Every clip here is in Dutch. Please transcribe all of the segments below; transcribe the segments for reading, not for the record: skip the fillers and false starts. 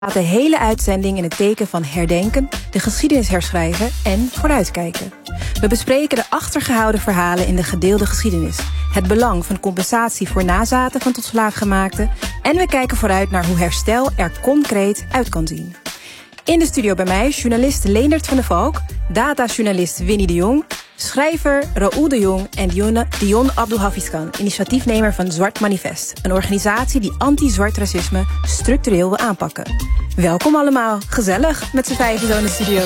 De hele uitzending in het teken van herdenken, de geschiedenis herschrijven en vooruitkijken. We bespreken de achtergehouden verhalen in de gedeelde geschiedenis, het belang van compensatie voor nazaten van tot slaafgemaakten en we kijken vooruit naar hoe herstel er concreet uit kan zien. In de studio bij mij journalist Leendert van der Valk, datajournalist Winnie de Jong, schrijver Raoul de Jong en Dion Abdulhafizkan, initiatiefnemer van Zwart Manifest, een organisatie die anti-zwart racisme structureel wil aanpakken. Welkom allemaal, gezellig met z'n vijven zo in de studio.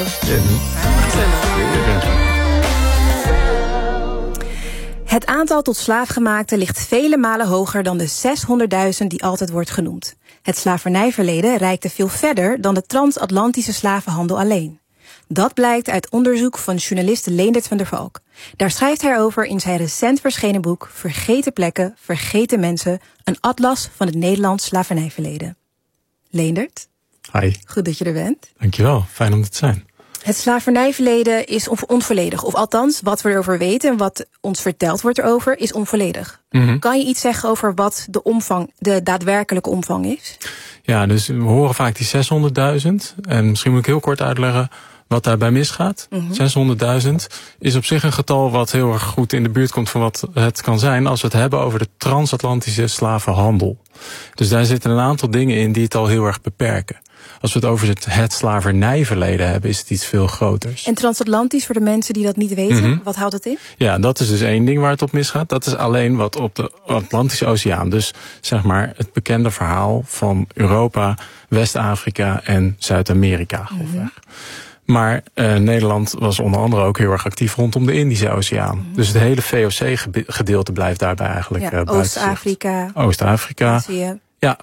Het aantal tot slaafgemaakten ligt vele malen hoger dan de 600.000 die altijd wordt genoemd. Het slavernijverleden reikte veel verder dan de transatlantische slavenhandel alleen. Dat blijkt uit onderzoek van journalist Leendert van der Valk. Daar schrijft hij over in zijn recent verschenen boek Vergeten plekken, vergeten mensen, een atlas van het Nederlands slavernijverleden. Leendert? Hi. Goed dat je er bent. Dankjewel, fijn om er te zijn. Het slavernijverleden is onvolledig. Of althans, wat we erover weten en wat ons verteld wordt erover, is onvolledig. Mm-hmm. Kan je iets zeggen over wat de daadwerkelijke omvang is? Ja, dus we horen vaak die 600.000. En misschien moet ik heel kort uitleggen wat daarbij misgaat. Mm-hmm. 600.000 is op zich een getal wat heel erg goed in de buurt komt van wat het kan zijn als we het hebben over de transatlantische slavenhandel. Dus daar zitten een aantal dingen in die het al heel erg beperken. Als we het over het slavernijverleden hebben, is het iets veel groters. En transatlantisch, voor de mensen die dat niet weten, wat houdt het in? Ja, dat is dus één ding waar het op misgaat. Dat is alleen wat op de Atlantische Oceaan. Dus zeg maar het bekende verhaal van Europa, West-Afrika en Zuid-Amerika. Maar Nederland was onder andere ook heel erg actief rondom de Indische Oceaan. Dus het hele VOC-gedeelte blijft daarbij eigenlijk buiten Oost-Afrika. Oost-Afrika. Azië. Ja.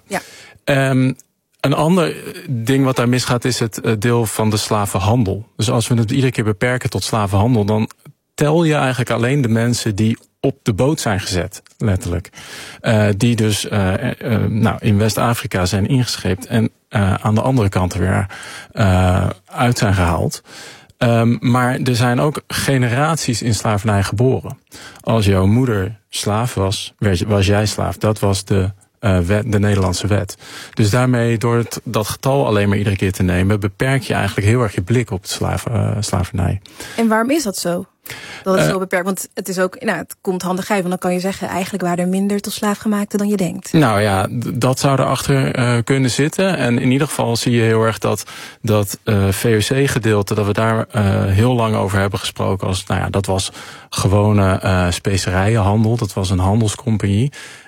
Een ander ding wat daar misgaat is het deel van de slavenhandel. Dus als we het iedere keer beperken tot slavenhandel, dan tel je eigenlijk alleen de mensen die op de boot zijn gezet, letterlijk. Die dus in West-Afrika zijn ingescheept en aan de andere kant weer uit zijn gehaald. Maar er zijn ook generaties in slavernij geboren. Als jouw moeder slaaf was jij slaaf. Dat was de Nederlandse wet. Dus daarmee, door dat getal alleen maar iedere keer te nemen, beperk je eigenlijk heel erg je blik op het slavernij. En waarom is dat zo? Dat is zo beperkt, want het is ook, het komt handig uit, want dan kan je zeggen, eigenlijk waren er minder tot slaafgemaakten dan je denkt. Nou ja, dat zou erachter kunnen zitten. En in ieder geval zie je heel erg dat VOC-gedeelte, dat we daar heel lang over hebben gesproken als, dat was gewone specerijenhandel, dat was een handelscompagnie.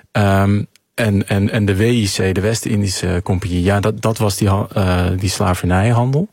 En de WIC, de West-Indische Compagnie, dat was die slavernijhandel.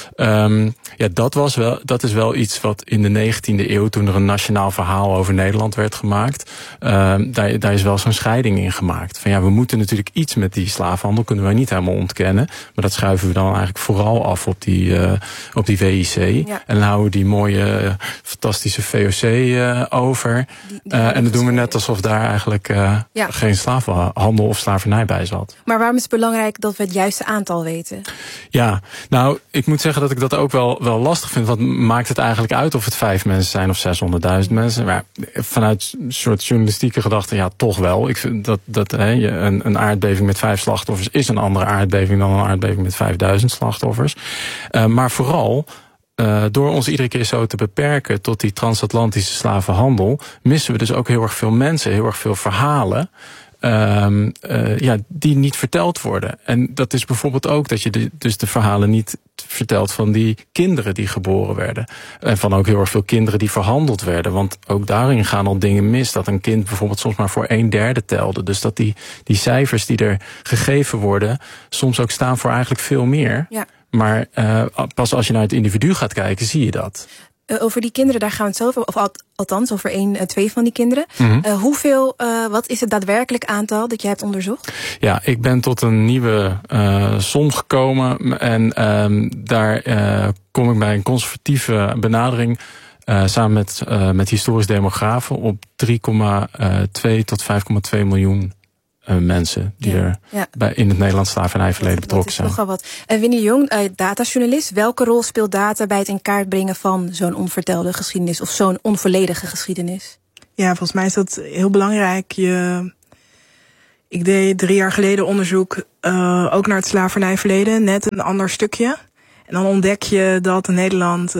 Dat is wel iets wat in de 19e eeuw, toen er een nationaal verhaal over Nederland werd gemaakt, daar is wel zo'n scheiding in gemaakt. Van we moeten natuurlijk iets met die slavenhandel, kunnen wij niet helemaal ontkennen. Maar dat schuiven we dan eigenlijk vooral af op die WIC. Ja. En dan houden we die mooie, fantastische VOC over. En dan doen we net alsof daar eigenlijk geen slavenhandel of slavernij bij zat. Maar waarom is het belangrijk dat we het juiste aantal weten? Ja, nou, ik moet zeggen dat ik dat ook wel lastig vind. Wat maakt het eigenlijk uit of het 5 mensen zijn of 600.000 mensen? Maar vanuit een soort journalistieke gedachte, toch wel. Ik vind dat een aardbeving met 5 slachtoffers is een andere aardbeving dan een aardbeving met 5000 slachtoffers. Maar vooral, door ons iedere keer zo te beperken tot die transatlantische slavenhandel, missen we dus ook heel erg veel mensen, heel erg veel verhalen. Die niet verteld worden. En dat is bijvoorbeeld ook dat je dus de verhalen niet vertelt van die kinderen die geboren werden. En van ook heel erg veel kinderen die verhandeld werden. Want ook daarin gaan al dingen mis. Dat een kind bijvoorbeeld soms maar voor 1/3 telde. Dus dat die cijfers die er gegeven worden soms ook staan voor eigenlijk veel meer. Ja. Maar pas als je naar het individu gaat kijken, zie je dat. Over die kinderen, daar gaan we het zo over, of althans over 2 van die kinderen. Wat is het daadwerkelijk aantal dat jij hebt onderzocht? Ja, ik ben tot een nieuwe som gekomen en daar kom ik bij een conservatieve benadering samen met historisch demografen op 3,2 tot 5,2 miljoen mensen die in het Nederlands slavernijverleden betrokken zijn. Dat is nogal wat. Winnie de Jong, datajournalist. Welke rol speelt data bij het in kaart brengen van zo'n onvertelde geschiedenis of zo'n onvolledige geschiedenis? Ja, volgens mij is dat heel belangrijk. Ik deed 3 jaar geleden onderzoek ook naar het slavernijverleden. Net een ander stukje. En dan ontdek je dat in Nederland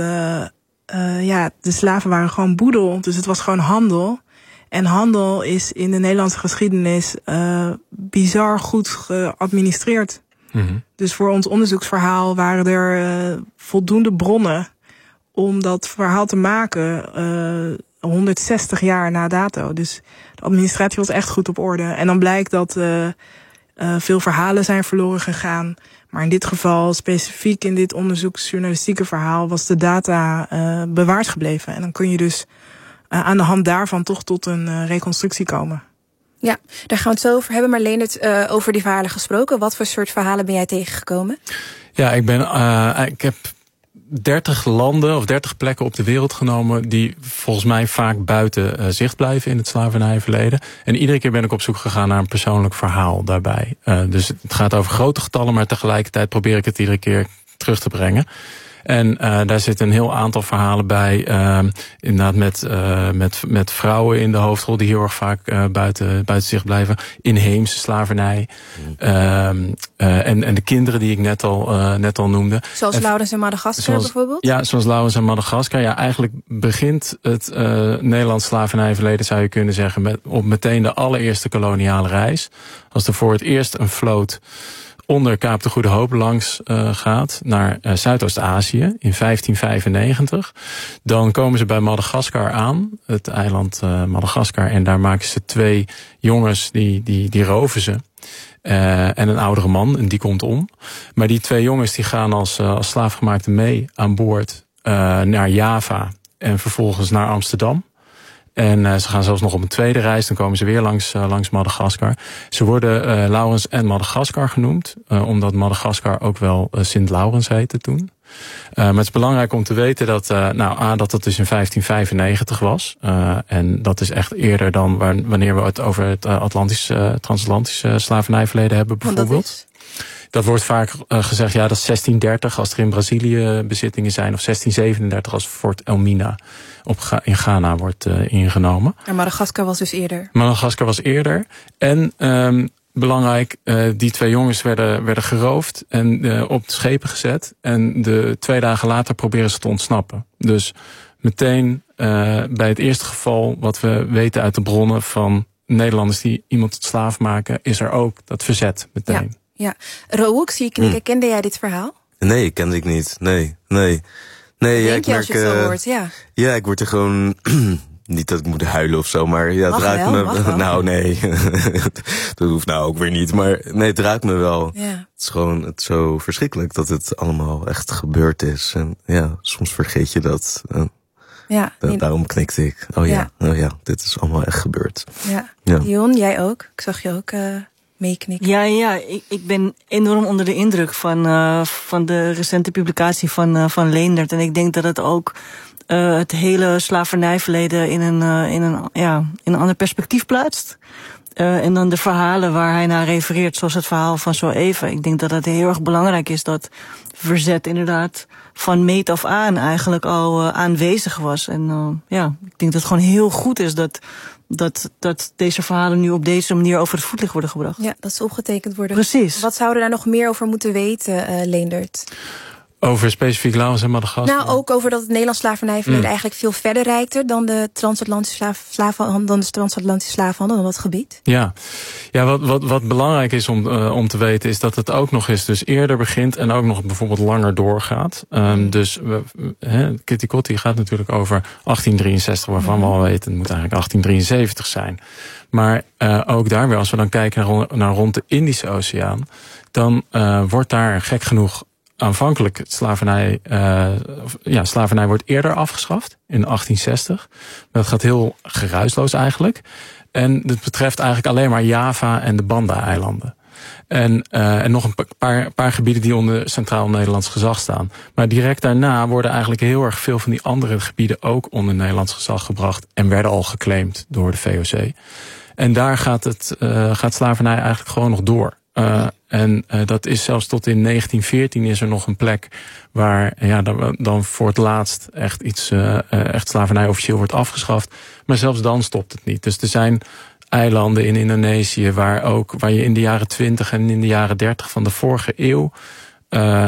de slaven waren gewoon boedel. Dus het was gewoon handel. En handel is in de Nederlandse geschiedenis bizar goed geadministreerd. Mm-hmm. Dus voor ons onderzoeksverhaal waren er voldoende bronnen om dat verhaal te maken 160 jaar na dato. Dus de administratie was echt goed op orde. En dan blijkt dat veel verhalen zijn verloren gegaan. Maar in dit geval, specifiek in dit onderzoeksjournalistieke verhaal, was de data bewaard gebleven. En dan kun je dus aan de hand daarvan toch tot een reconstructie komen. Ja, daar gaan we het zo over hebben. Maar Leendert, over die verhalen gesproken. Wat voor soort verhalen ben jij tegengekomen? Ja, ik heb 30 landen of 30 plekken op de wereld genomen die volgens mij vaak buiten zicht blijven in het slavernijverleden. En iedere keer ben ik op zoek gegaan naar een persoonlijk verhaal daarbij. Dus het gaat over grote getallen, maar tegelijkertijd probeer ik het iedere keer terug te brengen. En daar zit een heel aantal verhalen bij. Inderdaad met vrouwen in de hoofdrol die heel erg vaak buiten zich blijven. Inheemse slavernij. En de kinderen die ik net al noemde. Zoals Laurens en Madagaskar bijvoorbeeld? Ja, zoals Laurens en Madagaskar. Ja, eigenlijk begint het Nederlands slavernijverleden, zou je kunnen zeggen, op meteen de allereerste koloniale reis. Als er voor het eerst een vloot onder Kaap de Goede Hoop langs gaat naar Zuidoost-Azië in 1595. Dan komen ze bij Madagaskar aan, het eiland Madagaskar. En daar maken ze 2 jongens, die roven ze. En een oudere man, en die komt om. Maar die 2 jongens die gaan als slaafgemaakte mee aan boord naar Java en vervolgens naar Amsterdam. En ze gaan zelfs nog op een tweede reis. Dan komen ze weer langs Madagaskar. Ze worden Laurens en Madagaskar genoemd. Omdat Madagaskar ook wel Sint Laurens heette toen. Maar het is belangrijk om te weten dat dat het dus in 1595 was. En dat is echt eerder dan wanneer we het over het transatlantische slavernijverleden hebben bijvoorbeeld. Dat wordt vaak gezegd, ja, dat is 1630 als er in Brazilië bezittingen zijn. Of 1637 als Fort Elmina in Ghana wordt ingenomen. En Madagaskar was dus eerder? Madagaskar was eerder. En belangrijk, die 2 jongens werden geroofd en op de schepen gezet. En 2 dagen later proberen ze te ontsnappen. Dus meteen bij het eerste geval, wat we weten uit de bronnen van Nederlanders die iemand tot slaaf maken, is er ook dat verzet meteen. Ja. Raouk, zie ik knikken. Kende jij dit verhaal? Nee, kende ik niet. Nee. Denk je als je het zo hoort, ja? Ja, ik word er gewoon niet dat ik moet huilen of zo, maar ja, het raakt me. Nou, nee. Dat hoeft nou ook weer niet. Maar nee, het raakt me wel. Ja. Het is gewoon het zo verschrikkelijk dat het allemaal echt gebeurd is. En ja, soms vergeet je dat. Daarom knikte ik. Oh ja, dit is allemaal echt gebeurd. Ja. Dion, jij ook? Ik zag je ook meeknikken. Ja, ik ben enorm onder de indruk van de recente publicatie van Leendert. En ik denk dat het ook het hele slavernijverleden in een ander perspectief plaatst. En dan de verhalen waar hij naar refereert, zoals het verhaal van zo even. Ik denk dat het heel erg belangrijk is dat verzet inderdaad van meet af aan eigenlijk al aanwezig was. En ik denk dat het gewoon heel goed is dat deze verhalen nu op deze manier over het voetlicht worden gebracht. Ja, dat ze opgetekend worden. Precies. Wat zouden we daar nog meer over moeten weten, Leendert? Over specifiek Laurens en Madagaskar? Nou, ook over dat het Nederlands slavernijverleden eigenlijk veel verder reikte dan de transatlantische slavenhandel, dan dat gebied. Ja, wat belangrijk is om te weten is dat het ook nog eens dus eerder begint en ook nog bijvoorbeeld langer doorgaat. Dus Kitty Kotti gaat natuurlijk over 1863, waarvan we al weten, het moet eigenlijk 1873 zijn. Maar ook daar weer, als we dan kijken naar rond de Indische Oceaan, dan wordt daar gek genoeg aanvankelijk slavernij wordt eerder afgeschaft in 1860. Dat gaat heel geruisloos eigenlijk. En dit betreft eigenlijk alleen maar Java en de Banda-eilanden. En nog een paar gebieden die onder Centraal-Nederlands gezag staan. Maar direct daarna worden eigenlijk heel erg veel van die andere gebieden ook onder Nederlands gezag gebracht en werden al geclaimd door de VOC. En daar gaat slavernij eigenlijk gewoon nog door. En dat is zelfs tot in 1914 is er nog een plek waar dan voor het laatst echt slavernij officieel wordt afgeschaft. Maar zelfs dan stopt het niet. Dus er zijn eilanden in Indonesië, waar je in de jaren 20 en in de jaren 30 van de vorige eeuw